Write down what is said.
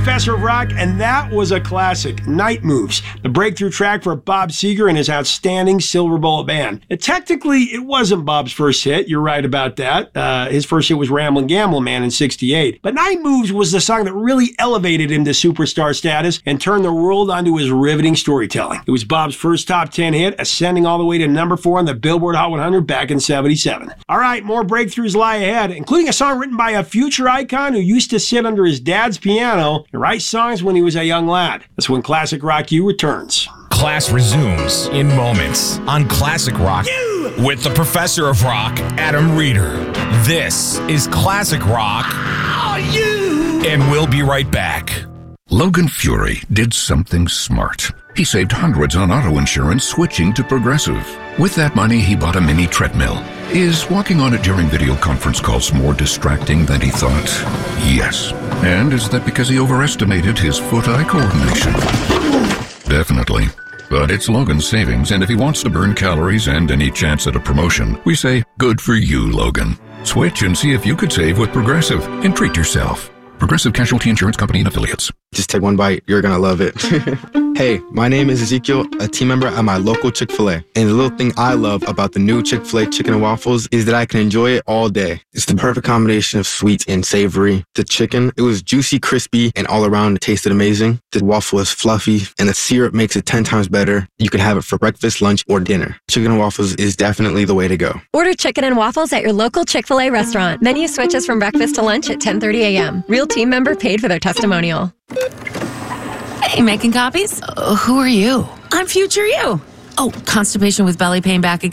Professor of Rock, and that was a classic, Night Moves, the breakthrough track for Bob Seger and his outstanding Silver Bullet Band. Technically, it wasn't Bob's first hit. You're right about that. His first hit was Ramblin' Gamblin' Man in '68. But Night Moves was the song that really elevated him to superstar status and turned the world onto his riveting storytelling. It was Bob's first top 10 hit, ascending all the way to number 4 on the Billboard Hot 100 back in '77. All right, more breakthroughs lie ahead, including a song written by a future icon who used to sit under his dad's piano and write songs when he was a young lad. That's when Classic Rock U returns. Class resumes in moments on Classic Rock with the Professor of Rock, Adam Reeder. This is Classic Rock, and we'll be right back. Logan Fury did something smart. He saved hundreds on auto insurance switching to Progressive. With that money, he bought a mini treadmill. Is walking on it during video conference calls more distracting than he thought? Yes. And is that because he overestimated his foot-eye coordination? Definitely. But it's Logan's savings, and if he wants to burn calories and any chance at a promotion, we say, good for you, Logan. Switch and see if you could save with Progressive and treat yourself. Progressive Casualty Insurance Company and Affiliates. Just take one bite. You're going to love it. Hey, my name is Ezekiel, a team member at my local Chick-fil-A. And the little thing I love about the new Chick-fil-A chicken and waffles is that I can enjoy it all day. It's the perfect combination of sweet and savory. The chicken, it was juicy, crispy, and all around it tasted amazing. The waffle is fluffy, and the syrup makes it 10 times better. You can have it for breakfast, lunch, or dinner. Chicken and waffles is definitely the way to go. Order chicken and waffles at your local Chick-fil-A restaurant. Menu switches from breakfast to lunch at 10:30 a.m. Real team member paid for their testimonial. Hey, making copies? Who are you? I'm future you. Oh, constipation with belly pain back again.